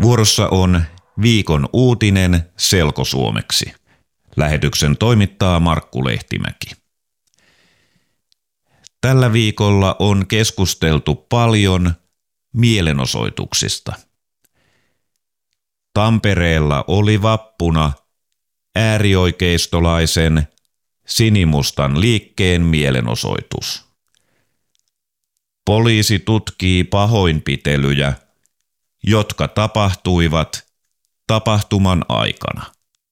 Vuorossa on viikon uutinen selkosuomeksi. Lähetyksen toimittaa Markku Lehtimäki. Tällä viikolla on keskusteltu paljon mielenosoituksista. Tampereella oli vappuna äärioikeistolaisen sinimustan liikkeen mielenosoitus. Poliisi tutkii pahoinpitelyjä, jotka tapahtuivat tapahtuman aikana.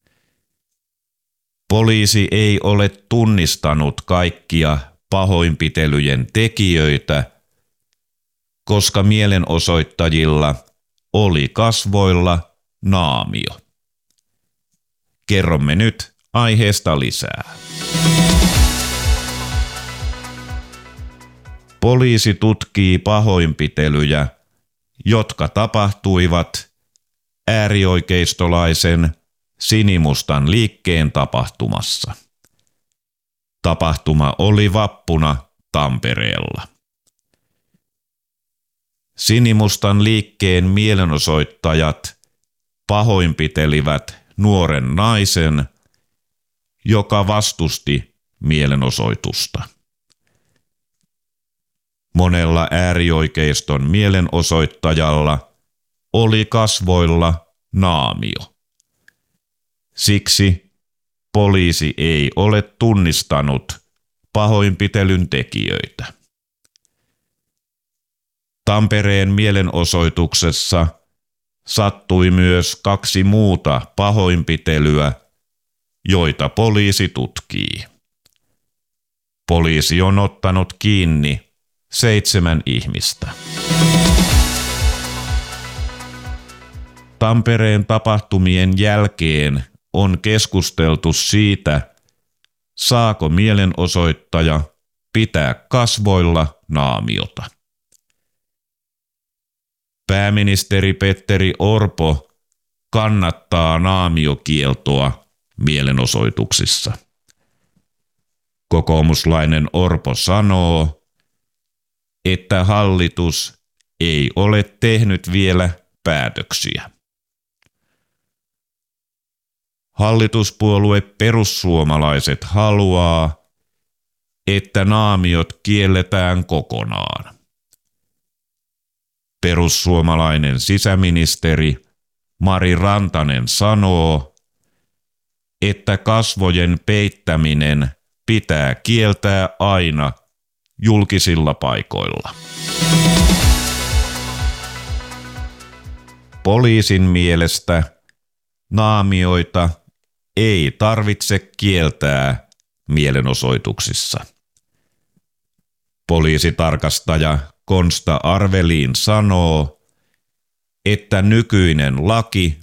Poliisi ei ole tunnistanut kaikkia pahoinpitelyjen tekijöitä, koska mielenosoittajilla oli kasvoilla naamio. Kerromme nyt aiheesta lisää. Poliisi tutkii pahoinpitelyjä, jotka tapahtuivat äärioikeistolaisen sinimustan liikkeen tapahtumassa. Tapahtuma oli vappuna Tampereella. Sinimustan liikkeen mielenosoittajat pahoinpitelivät nuoren naisen, joka vastusti mielenosoitusta. Monella äärioikeiston mielenosoittajalla oli kasvoilla naamio. Siksi poliisi ei ole tunnistanut pahoinpitelyn tekijöitä. Tampereen mielenosoituksessa sattui myös 2 muuta pahoinpitelyä, joita poliisi tutkii. Poliisi on ottanut kiinni 7 ihmistä. Tampereen tapahtumien jälkeen on keskusteltu siitä, saako mielenosoittaja pitää kasvoilla naamiota. Pääministeri Petteri Orpo kannattaa naamiokieltoa mielenosoituksissa. Kokoomuslainen Orpo sanoo, että hallitus ei ole tehnyt vielä päätöksiä. Hallituspuolue Perussuomalaiset haluaa, että naamiot kielletään kokonaan. Perussuomalainen sisäministeri Mari Rantanen sanoo, että kasvojen peittäminen pitää kieltää aina julkisilla paikoilla. Poliisin mielestä naamioita ei tarvitse kieltää mielenosoituksissa. Poliisitarkastaja Konsta Arveliin sanoo, että nykyinen laki